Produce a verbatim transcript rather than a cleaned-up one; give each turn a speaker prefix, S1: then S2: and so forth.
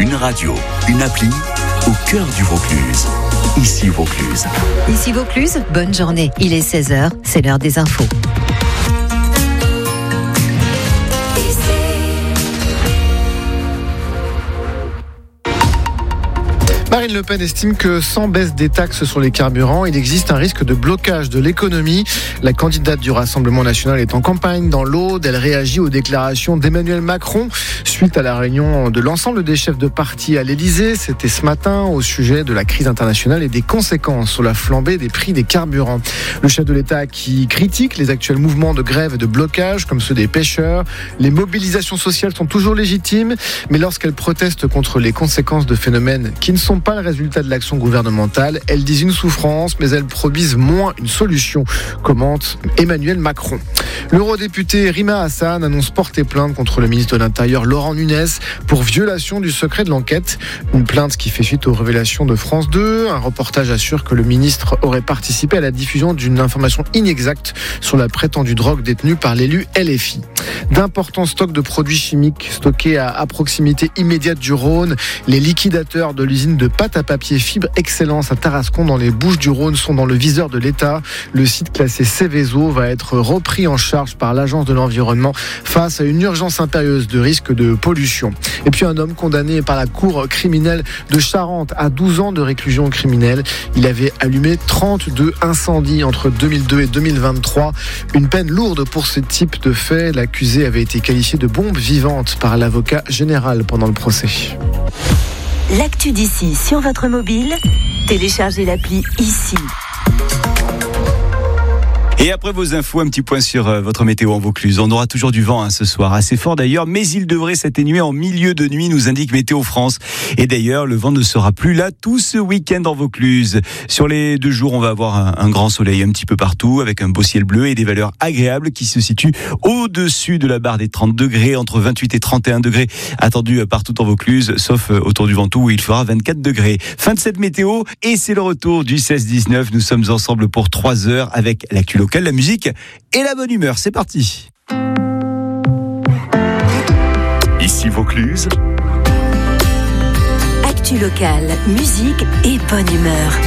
S1: Une radio, une appli au cœur du Vaucluse. Ici Vaucluse.
S2: Ici Vaucluse, bonne journée. Il est seize heures, c'est l'heure des infos.
S3: Marine Le Pen estime que sans baisse des taxes sur les carburants, il existe un risque de blocage de l'économie. La candidate du Rassemblement national est en campagne dans l'Aude. Elle réagit aux déclarations d'Emmanuel Macron suite à la réunion de l'ensemble des chefs de parti à l'Élysée. C'était ce matin au sujet de la crise internationale et des conséquences sur la flambée des prix des carburants. Le chef de l'État qui critique les actuels mouvements de grève et de blocage comme ceux des pêcheurs. Les mobilisations sociales sont toujours légitimes, mais lorsqu'elles protestent contre les conséquences de phénomènes qui ne sont pas le résultat de l'action gouvernementale, elles disent une souffrance, mais elles produisent moins une solution, commente Emmanuel Macron. L'eurodéputé Rima Hassan annonce porter plainte contre le ministre de l'Intérieur Laurent Nunez pour violation du secret de l'enquête. Une plainte qui fait suite aux révélations de France deux. Un reportage assure que le ministre aurait participé à la diffusion d'une information inexacte sur la prétendue drogue détenue par l'élu L F I. D'importants stocks de produits chimiques stockés à, à proximité immédiate du Rhône. Les liquidateurs de l'usine de pâte à papier Fibre Excellence à Tarascon dans les Bouches-du-Rhône sont dans le viseur de l'État. Le site classé Céveso va être repris en charge par l'Agence de l'environnement face à une urgence impérieuse de risque de pollution. Et puis un homme condamné par la cour criminelle de Charente à douze ans de réclusion criminelle. Il avait allumé trente-deux incendies entre deux mille deux et deux mille vingt-trois. Une peine lourde pour ce type de fait. L'accusé avait été qualifié de bombe vivante par l'avocat général pendant le procès.
S4: L'actu d'ici sur votre mobile, téléchargez l'appli Ici.
S5: Et après vos infos, un petit point sur euh, votre météo en Vaucluse. On aura toujours du vent hein, ce soir, assez fort d'ailleurs, mais il devrait s'atténuer en milieu de nuit, nous indique Météo France. Et d'ailleurs, le vent ne sera plus là tout ce week-end en Vaucluse. Sur les deux jours, on va avoir un, un grand soleil un petit peu partout, avec un beau ciel bleu et des valeurs agréables qui se situent au-dessus de la barre des trente degrés, entre vingt-huit et trente et un degrés attendus partout en Vaucluse, sauf autour du Ventoux où il fera vingt-quatre degrés. Fin de cette météo, et c'est le retour du seize dix-neuf. Nous sommes ensemble pour trois heures avec l'actu locale, la musique et la bonne humeur. C'est parti.
S1: Ici Vaucluse.
S4: Actu locale, musique et bonne humeur.